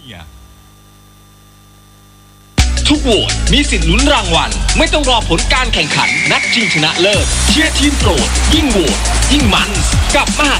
ทุกโหวตมีสิทธิ์ลุ้นรางวัลไม่ต้องรอผลการแข่งขันนัดชิงชนะเลิศเชียร์ทีมโปรดยิ่งโหวตยิ่งมันกับมหา